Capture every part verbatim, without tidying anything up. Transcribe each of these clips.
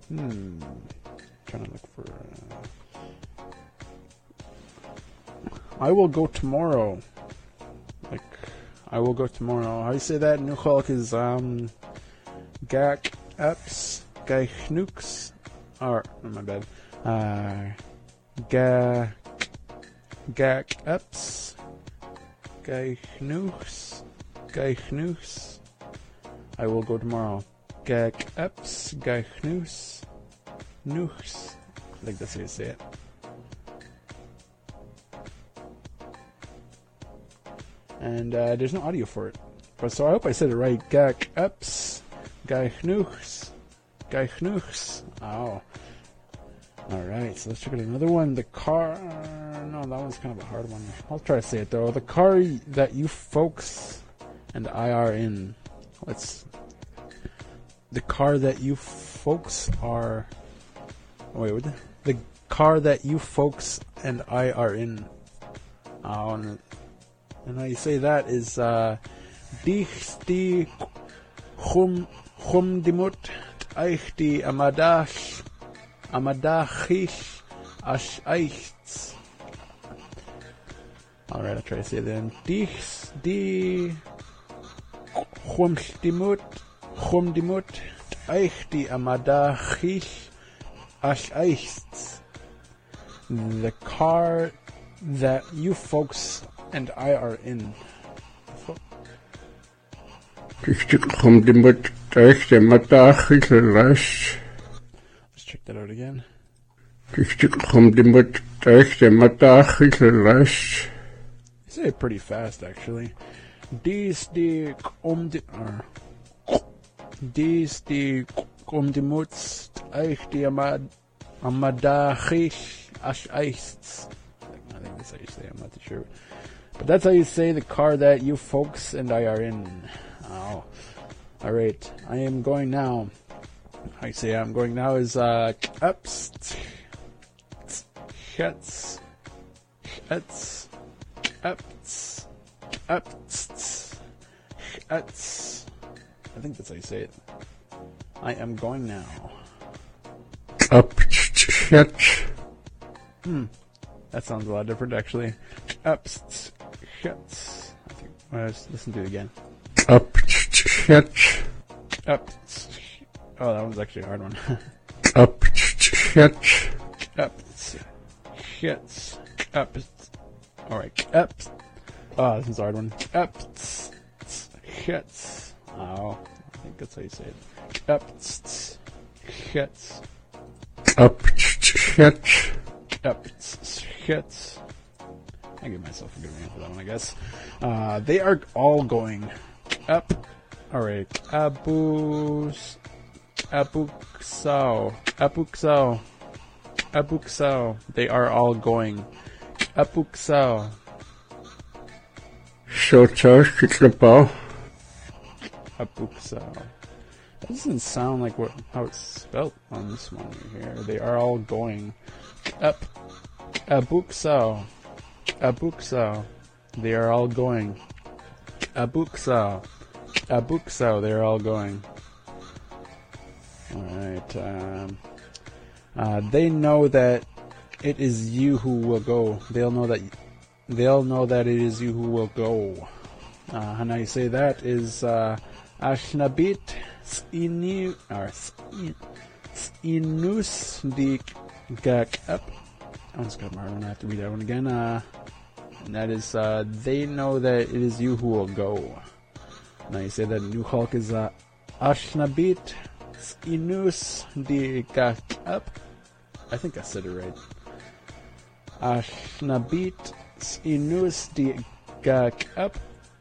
Hmm. Trying to look for. Uh, I will go tomorrow. Like, I will go tomorrow. How do you say that? New Hulk is um. Gak Eps Gaichnooks. Or, oh, my bad. Uh. Ga. Gak Eps Gaichnooks. Gaichnooks. I will go tomorrow. Gak Eps Gaichnooks. Nooks. I think that's how you say it. And uh, there's no audio for it. But so I hope I said it right. Gak Eps Gaichnooks. Gaichnooks. Oh. Alright, so let's check out another one. The car. No, that one's kind of a hard one. I'll try to say it though. The car that you folks and I are in. Let's. The car that you folks are. Oh, wait, what? The, the car that you folks and I are in. Oh, and, and how you say that is. Uh, Dich die chum chum dimut eich die amadach. Amadachish ash eichts. Alright, I'll try to say it then. Dichs di chumdimut chumdimut eich di amadachish ash eichts. The car that you folks and I are in. Let's check that out again. You say it pretty fast, actually. Dies die um die Dies die um die Mutz eich die amadachish ash eichts. I think that's how you say it. I'm not too sure. But that's how you say the car that you folks and I are in. Oh. Alright, I am going now. I say I'm going now is uh ups Schätz Schätz ups ups Schätz. I think that's how you say it. I am going now. Up Schätz. Hmm. That sounds a lot different actually. Ups Schätz. I think let's listen to it again. Up Schätz. Up. Oh, that one's actually a hard one. Up Schätz. Up Schätz. Up. Alright. Up. Oh, this is a hard one. Up Schätz. Oh, I think that's how you say it. Up Schätz. Up Schätz. Up Schätz. I give myself a good name for that one, I guess. Uh, they are all going up. Alright. Abus. Abuksao. Abuksao. Abuksao. They are all going. Abuksao. Abuksao. Abuksao. That doesn't sound like what how it's spelled on this one here. They are all going. Up. Abuksao. Abuksao. They are all going. Abuksao. Abuksao. They are all going. Alright. Um, uh, they know that it is you who will go. They'll know that they'll know that it is you who will go. Uh, how you say that is uh, Ashnabit Sinu or Sinus di Gak up. I'm just gonna I have to read that one again. Uh, and that is uh, they know that it is you who will go. Now you say that New Hulk is uh, Ashnabit Inus di Gak up. I think I said it right. Ashnabit Inus di Gak up.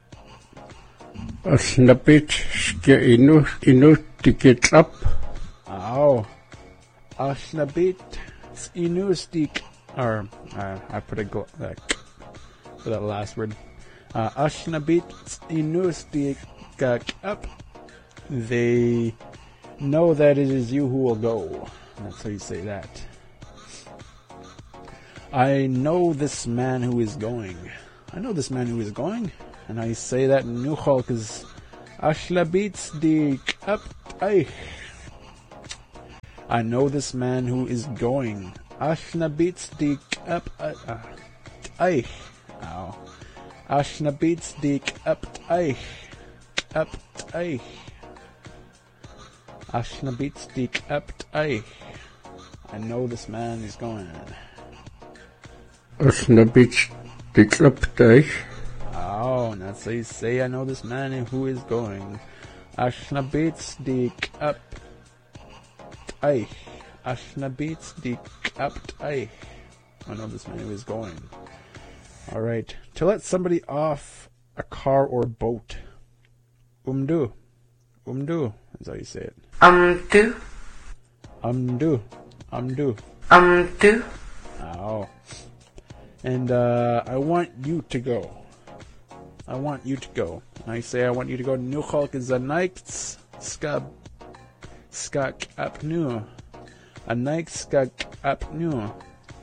Ashnabit Inus Inus di Gak up. Oh. Ashnabit Inus di or uh, I put a gl- uh, for that last word. Uh, Ashnabit Inus di Gak up. They know that it is you who will go. That's how you say that. I know this man who is going. I know this man who is going. And I say that in New Hulk is Ashlabitz di up eich. I know this man who is going. Ashna beats the up. Eich. Ow. Ashna beats the up. Eich. Up. Eich. Ashna beats the up. Eich. I know this man is going. Ashna beats the up. Eich. Oh, that's how you say. I know this man who is going. Ashna beats the up. Eich. Ashna beats the up. Eich. I know this man who is going. All right. To let somebody off a car or boat. Umdu. Umdu. That's how you say it. Umdu. Umdu. Umdu. Umdu. Oh. And uh, I want you to go. I want you to go. And I say I want you to go. Nuchalk is a night skab skak apnu. A night skak apnu.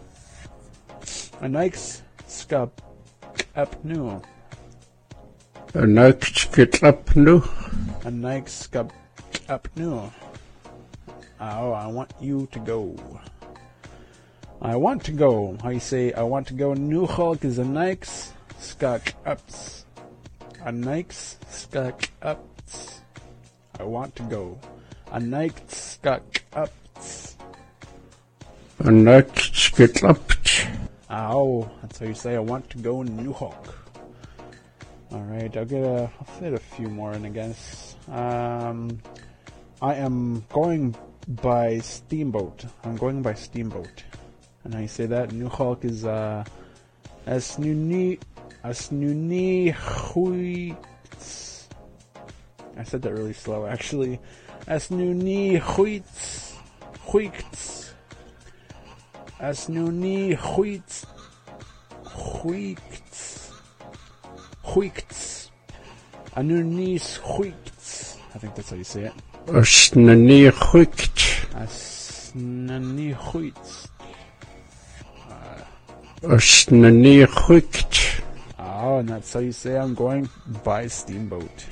A night skab apnu. A night skak apnu. A night skab apnu. Oh, I want you to go. I want to go. How you say I want to go? Nuchalk is a night skak ups. A nikes skak ups. I want to go. A nikes skak ups. A night skak ups. Ow, that's how you say I want to go New Hawk. Alright, I'll get a I'll fit a few more in, I guess. Um I am going by steamboat. I'm going by steamboat. And how you say that? New Hawk is uh Asnuni Asnuni Huits. I said that really slow, actually. Asnuni Huits. Huits. Asnuni Huits. Huits. Huits. Anunis Huits. I think that's how you say it. Asnani Huits. Asnani Huits. Asnani Huits. Oh, and that's how you say I'm going by steamboat.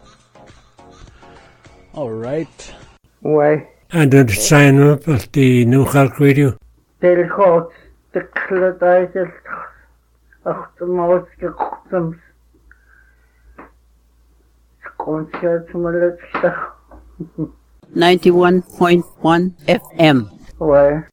Alright. Why? And then sign up at the New Hulk Radio. They'll hold the Cladizes of the most customs. Concert to ninety-one point one F M. Why?